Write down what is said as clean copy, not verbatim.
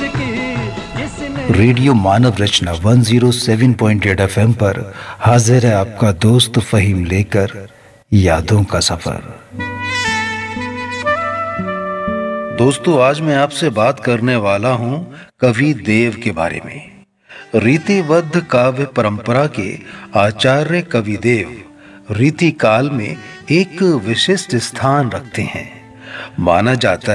Radio मानव रचना 107.8 FM पर हाजिर है आपका दोस्त फहीम लेकर यादों का सफर। दोस्तों, आज मैं आपसे बात करने वाला हूं कवि देव के बारे में। रीतिबद्ध काव्य परंपरा के आचार्य कवि देव रीति काल में एक विशिष्ट स्थान रखते हैं। माना जाता